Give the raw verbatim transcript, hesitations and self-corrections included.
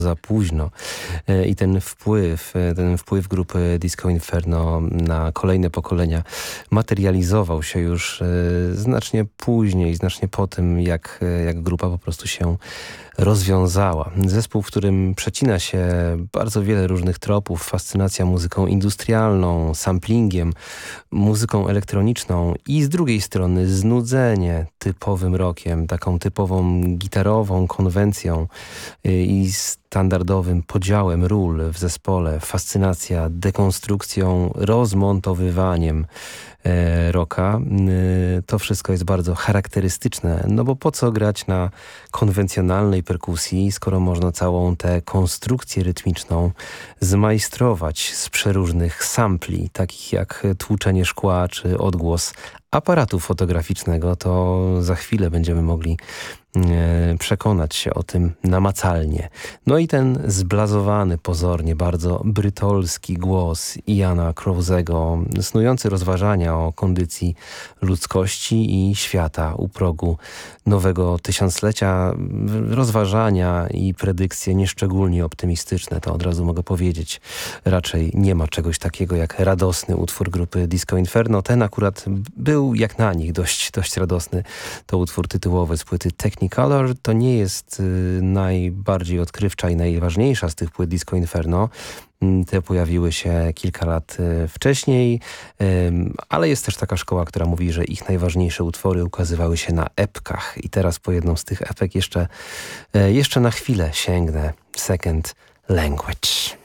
za późno E, i ten wpływ, e, ten wpływ grupy Disco Inferno na kolejne pokolenia materializował się już e, znacznie później, znacznie po tym, jak, e, jak grupa po prostu się rozwiązała. Zespół, w którym przecina się bardzo wiele różnych tropów, fascynacja muzyką industrialną, samplingiem, muzyką elektroniczną i z drugiej strony znudzenie typowym rockiem, taką typową gitarową konwencją y, i standardowym podziałem ról w zespole, fascynacja dekonstrukcją, rozmontowywaniem e, rocka. Y, to wszystko jest bardzo charakterystyczne, no bo po co grać na konwencjonalnej perkusji, skoro można całą tę konstrukcję rytmiczną zmajstrować z przeróżnych sampli, takich jak tłuczenie szkła czy odgłos aparatu fotograficznego. To za chwilę będziemy mogli e, przekonać się o tym namacalnie. No i ten zblazowany pozornie, bardzo brytolski głos Iana Krause'ego, snujący rozważania o kondycji ludzkości i świata u progu nowego tysiąclecia. Rozważania i predykcje nieszczególnie optymistyczne, to od razu mogę powiedzieć. Raczej nie ma czegoś takiego jak radosny utwór grupy Disco Inferno. Ten akurat był jak na nich dość, dość radosny. To utwór tytułowy z płyty Technicolor. To nie jest y, najbardziej odkrywcza i najważniejsza z tych płyt Disco Inferno. Te pojawiły się kilka lat y, wcześniej, y, ale jest też taka szkoła, która mówi, że ich najważniejsze utwory ukazywały się na epkach. I teraz po jedną z tych epek jeszcze, y, jeszcze na chwilę sięgnę. Second Language.